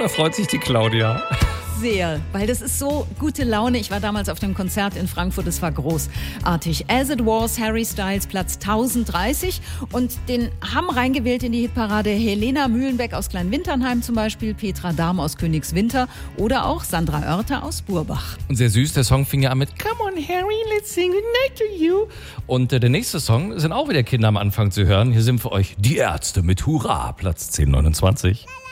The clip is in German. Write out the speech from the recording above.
Da freut sich die Claudia. Sehr, weil das ist so gute Laune. Ich war damals auf dem Konzert in Frankfurt, es war großartig. As It Was, Harry Styles, Platz 1030. Und den haben reingewählt in die Hitparade Helena Mühlenbeck aus Kleinwinternheim zum Beispiel, Petra Dahm aus Königswinter oder auch Sandra Oerter aus Burbach. Und sehr süß, der Song fing ja an mit Come on Harry, let's sing goodnight to you. Und der nächste Song sind auch wieder Kinder am Anfang zu hören. Hier sind für euch die Ärzte mit Hurra, Platz 1029.